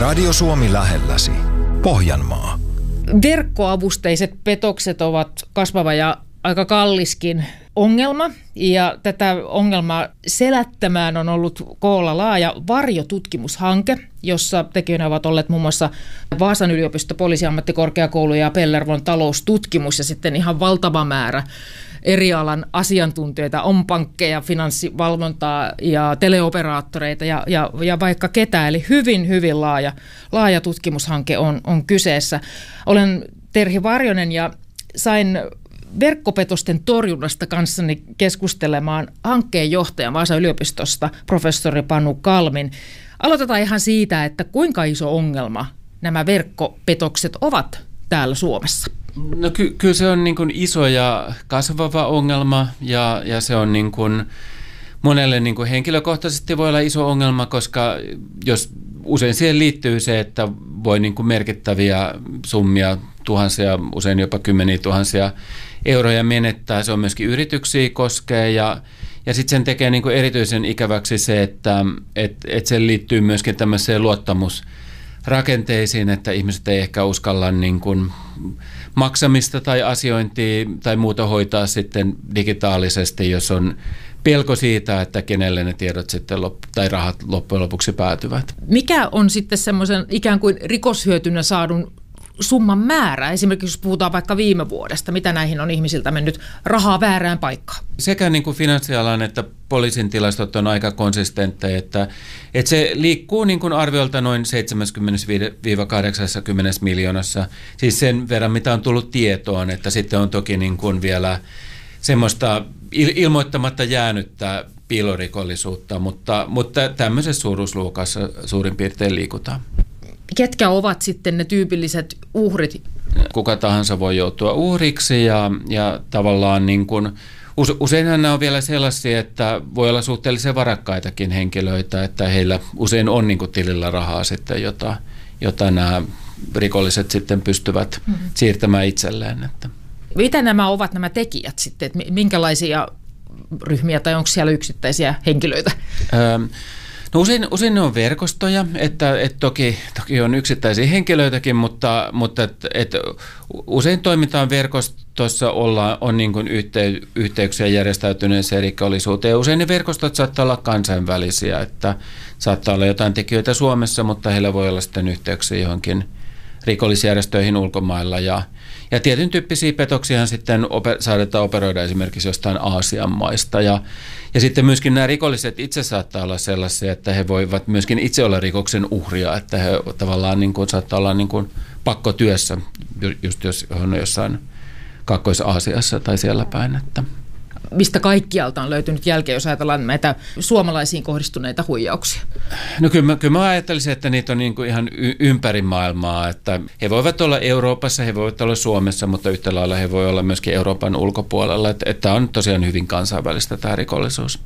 Radio Suomi lähelläsi. Pohjanmaa. Verkkoavusteiset petokset ovat kasvava ja aika kalliskin ongelma, ja tätä ongelmaa selättämään on ollut koolla laaja varjotutkimushanke, jossa tekijöinä ovat olleet muun muassa Vaasan yliopisto, Poliisiammattikorkeakoulu ja Pellervon taloustutkimus ja sitten ihan valtava määrä eri alan asiantuntijoita, on pankkeja, finanssivalvontaa ja teleoperaattoreita ja vaikka ketä. Eli hyvin laaja tutkimushanke on kyseessä. Olen Terhi Varjonen ja sain verkkopetosten torjunnasta kanssani keskustelemaan hankkeen johtajan Vaasan yliopistosta, professori Panu Kalmin. Aloitetaan ihan siitä, että kuinka iso ongelma nämä verkkopetokset ovat täällä Suomessa? No kyllä se on niin kuin iso ja kasvava ongelma ja se on niin kuin monelle niin kuin henkilökohtaisesti voi olla iso ongelma, koska jos usein siihen liittyy se, että voi niin kuin merkittäviä summia, tuhansia, usein jopa kymmeniä tuhansia euroja menettää. Se on myöskin yrityksiä koskee ja sitten sen tekee niin kuin erityisen ikäväksi se, että se liittyy myöskin tämmöiseen luottamusrakenteisiin, että ihmiset ei ehkä uskalla niin kuin maksamista tai asiointia tai muuta hoitaa sitten digitaalisesti, jos on pelko siitä, että kenelle ne tiedot sitten tai rahat loppujen lopuksi päätyvät. Mikä on sitten semmoisen ikään kuin rikoshyötynä saadun summan määrä? Esimerkiksi jos puhutaan vaikka viime vuodesta, mitä näihin on ihmisiltä mennyt rahaa väärään paikkaan? Sekä niin kuin finanssialan että poliisin tilastot on aika konsistentteja, että se liikkuu niin kuin arviolta noin 70-80 miljoonassa, siis sen verran mitä on tullut tietoon, että sitten on toki niin kuin vielä semmoista ilmoittamatta jäänyttä piilorikollisuutta, mutta tämmöisessä suuruusluokassa suurin piirtein liikutaan. Ketkä ovat sitten ne tyypilliset uhrit? Kuka tahansa voi joutua uhriksi ja tavallaan niin kuin, useinhan nämä on vielä sellaisia, että voi olla suhteellisen varakkaitakin henkilöitä, että heillä usein on niin kuin tilillä rahaa sitten, jota nämä rikolliset sitten pystyvät siirtämään itselleen. Mitä nämä ovat nämä tekijät sitten? Minkälaisia ryhmiä tai onko siellä yksittäisiä henkilöitä? No usein ne on verkostoja, että toki on yksittäisiä henkilöitäkin, mutta usein toimitaan verkostossa, on niin kuin yhteyksiä järjestäytyneeseen rikollisuuteen. Ja usein ne verkostot saattaa olla kansainvälisiä, että saattaa olla jotain tekijöitä Suomessa, mutta heillä voi olla sitten yhteyksiä johonkin rikollisjärjestöihin ulkomailla. Ja tietyn tyyppisiä petoksia sitten saadaan operoida esimerkiksi jostain Aasian maista. Ja sitten myöskin nämä rikolliset itse saattaa olla sellaisia, että he voivat myöskin itse olla rikoksen uhria, että he tavallaan niin kuin, saattaa olla niin kuin pakkotyössä, just jos on jossain Kaakkois-Aasiassa tai siellä päin. Mistä kaikkialta on löytynyt jälkeen, jos ajatellaan näitä suomalaisiin kohdistuneita huijauksia? No kyllä mä ajattelisin, että niitä on niin kuin ihan ympäri maailmaa, että he voivat olla Euroopassa, he voivat olla Suomessa, mutta yhtä lailla he voivat olla myöskin Euroopan ulkopuolella, että on tosiaan hyvin kansainvälistä tämä rikollisuus.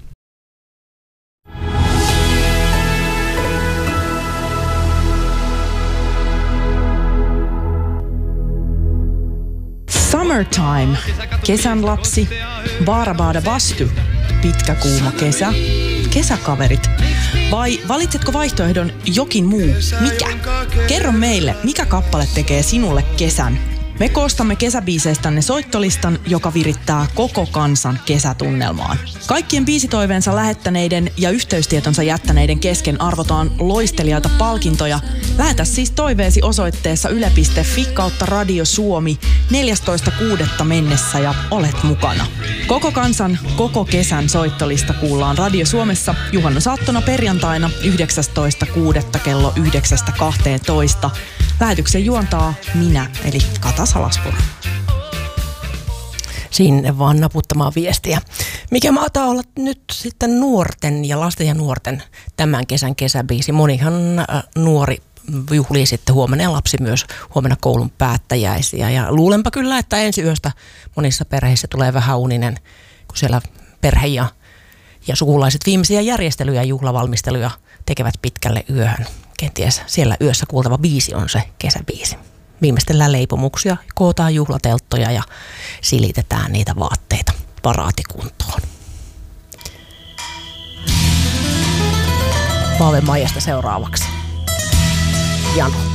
Summertime, kesän lapsi, baarabaada vastu, pitkä kuuma kesä, kesäkaverit. Vai valitsetko vaihtoehdon jokin muu? Mikä? Kerro meille, mikä kappale tekee sinulle kesän. Me koostamme kesäbiiseistänne soittolistan, joka virittää koko kansan kesätunnelmaan. Kaikkien biisitoiveensa lähettäneiden ja yhteystietonsa jättäneiden kesken arvotaan loistelijaita palkintoja. Lähetä siis toiveesi osoitteessa yle.fi/Radio Suomi 14.6. mennessä ja olet mukana. Koko kansan, koko kesän soittolista kuullaan Radio Suomessa juhannusaattona perjantaina 19.6. kello 9.12. Lähetyksen juontaa minä, eli Kata Salaspuro. Sinne vaan naputtamaan viestiä. Mikä mahtaa olla nyt sitten nuorten ja lasten ja nuorten tämän kesän kesäbiisi? Monihan nuori juhlii sitten huomenna ja lapsi myös huomenna koulun päättäjäisiä. Ja luulenpa kyllä, että ensi yöstä monissa perheissä tulee vähän uninen, kun siellä perhe ja sukulaiset viimeisiä järjestelyjä ja juhlavalmisteluja tekevät pitkälle yöhön. Kenties siellä yössä kuultava biisi on se kesäbiisi. Viimeistellään leipomuksia, kootaan juhlatelttoja ja silitetään niitä vaatteita paraatikuntoon. Paave Maijasta seuraavaksi. jano.